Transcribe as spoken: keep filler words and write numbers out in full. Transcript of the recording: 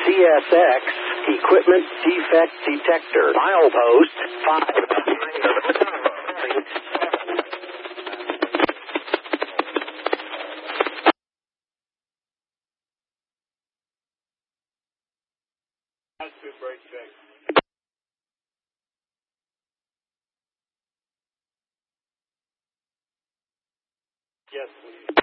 C S X Equipment Defect Detector. Milepost five. Brake check. Yes, please.